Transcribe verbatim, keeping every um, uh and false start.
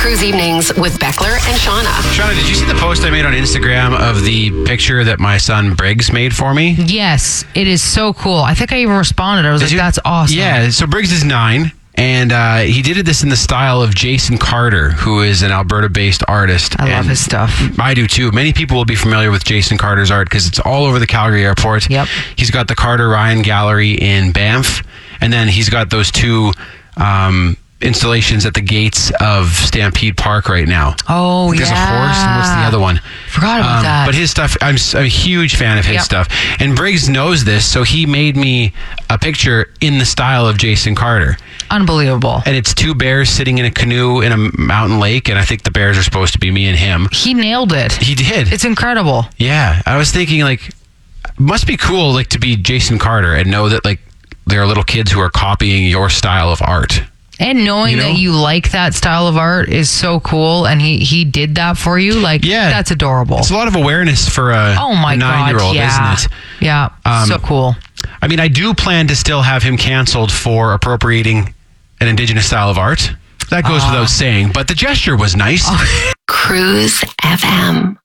Cruise Evenings with Beckler and Shauna. Shauna, did you see the post I made on Instagram of the picture that my son Briggs made for me? Yes, it is so cool. I think I even responded. I was Did like, you? that's awesome. Yeah, so Briggs is nine. And uh, he did this in the style of Jason Carter, who is an Alberta-based artist. I love And his stuff. I do too. Many people will be familiar with Jason Carter's art because it's all over the Calgary airport. Yep. He's got the Carter Ryan Gallery in Banff, and then he's got those two um, installations at the gates of Stampede Park right now. Oh, There's yeah. a horse, and what's the other one? Forgot about Um, that. But his stuff, I'm s- a huge fan of his Yep. stuff. And Briggs knows this, so he made me a picture in the style of Jason Carter. Unbelievable. And it's two bears sitting in a canoe in a mountain lake, and I think the bears are supposed to be me and him. He nailed it. He did. It's incredible. Yeah. I was thinking, like, must be cool, like, to be Jason Carter and know that, like, there are little kids who are copying your style of art. And knowing You know? that you like that style of art is so cool, and he, he did that for you. Like, Yeah. that's adorable. It's a lot of awareness for a, Oh my a nine-year-old, God, yeah. isn't it? Yeah, Um, so cool. I mean, I do plan to still have him canceled for appropriating an Indigenous style of art. That goes Ah. without saying, but the gesture was nice. Cruise F M.